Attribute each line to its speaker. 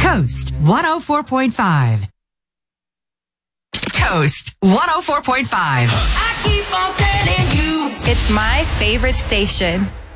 Speaker 1: Toast 104.5. Toast 104.5.
Speaker 2: I keep on telling you,
Speaker 3: It's my favorite station.